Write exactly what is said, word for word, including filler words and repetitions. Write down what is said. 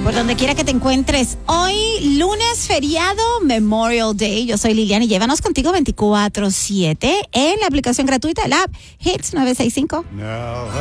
Por donde quiera que te encuentres, hoy lunes feriado Memorial Day. Yo soy Liliana y llévanos contigo veinticuatro siete en la aplicación gratuita, la app Hits nueve sesenta y cinco. Now